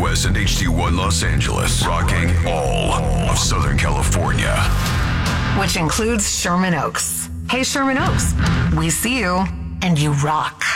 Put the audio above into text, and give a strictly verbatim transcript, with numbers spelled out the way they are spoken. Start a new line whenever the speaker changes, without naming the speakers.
S and H D one Los Angeles, rocking all of Southern California.
Which includes Sherman Oaks. Hey, Sherman Oaks, we see you and you rock.